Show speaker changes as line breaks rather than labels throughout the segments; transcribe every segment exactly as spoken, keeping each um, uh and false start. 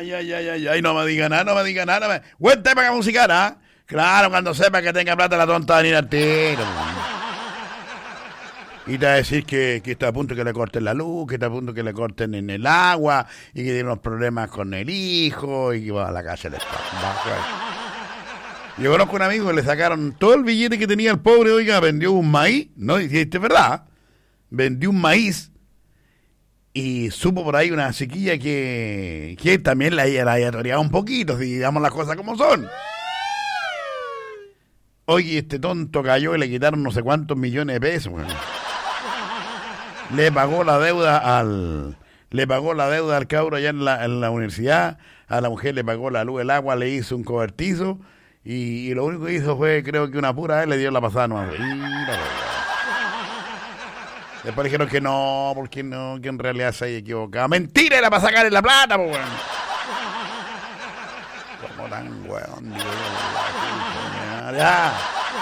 Ay, ay, ay, ay, ay, no me diga nada, no me diga nada. No me... Buen tema que musicar, ¿ah? ¿eh? Claro, cuando sepa que tenga plata la tonta va a venir al tiro. Y te va a decir que, que está a punto que le corten la luz, que está a punto que le corten en el agua, y que tiene unos problemas con el hijo, y que va a la casa del Estado. Yo conozco a un amigo que le sacaron todo el billete que tenía el pobre, oiga, vendió un maíz, ¿no? Y este es verdad, vendió un maíz, y supo por ahí una chiquilla que, que también la, la haya toreado un poquito, si digamos las cosas como son. Oye, este tonto cayó y le quitaron no sé cuántos millones de pesos, bueno. Le pagó la deuda al le pagó la deuda al cabro allá en la, en la universidad, a la mujer le pagó la luz, el agua, le hizo un cobertizo y, y lo único que hizo fue, creo que una pura vez le dio la pasada nomás. Después dijeron que no, porque no, que en realidad se haya equivocado. Mentira, era para sacarle la plata, pues bueno. Como tan weón, ya.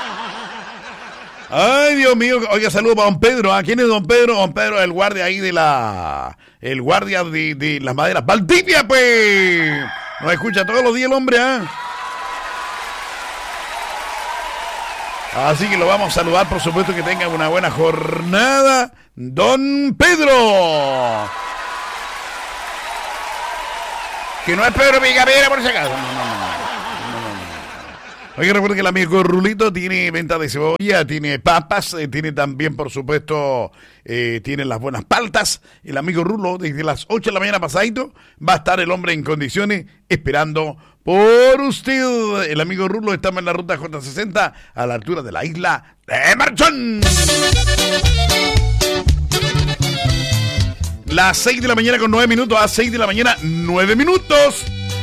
Ay, Dios mío, oiga, saludo para don Pedro. ¿A quién es don Pedro? Don Pedro, el guardia ahí de la... El guardia de, de las maderas. ¡Valdivia, pues! Nos escucha todos los días el hombre, ¿ah? ¿eh? Así que lo vamos a saludar, por supuesto, que tenga una buena jornada. Don Pedro. Que no es Pedro Picapedra, por si acaso. No, no, no. Oye, recuerden que el amigo Rulito tiene venta de cebolla, tiene papas, eh, tiene también, por supuesto, eh, tiene las buenas paltas. El amigo Rulo, desde las ocho de la mañana pasadito, va a estar el hombre en condiciones esperando por usted. El amigo Rulo, estamos en la ruta J sesenta, a la altura de la isla de Marchón. Las seis de la mañana con nueve minutos, a seis de la mañana, nueve minutos.